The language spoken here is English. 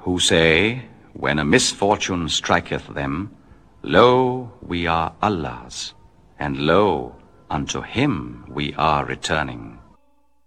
who say, when a misfortune striketh them, Lo, we are Allah's, and lo, unto him we are returning.